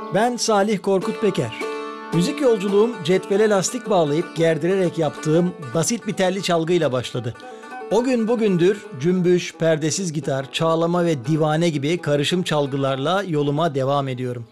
Ben Salih Korkut Peker. Müzik yolculuğum cetvele lastik bağlayıp gerdirerek yaptığım basit bir telli çalgıyla başladı. O gün bugündür cümbüş, perdesiz gitar, çağlama ve divane gibi karışım çalgılarla yoluma devam ediyorum.